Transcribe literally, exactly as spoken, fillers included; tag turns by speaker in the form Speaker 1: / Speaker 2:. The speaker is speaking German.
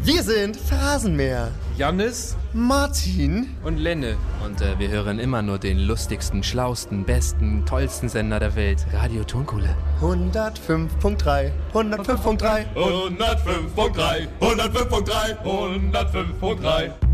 Speaker 1: Wir sind Phrasenmäher.
Speaker 2: Jannis,
Speaker 1: Martin
Speaker 2: und Lenne.
Speaker 3: Und äh, wir hören immer nur den lustigsten, schlausten, besten, tollsten Sender der Welt. Radio Tonkuhle.
Speaker 1: hundertfünf Punkt drei. hundertfünf Punkt drei.
Speaker 4: hundertfünf Punkt drei. hundertfünf Punkt drei. hundertfünf Punkt drei.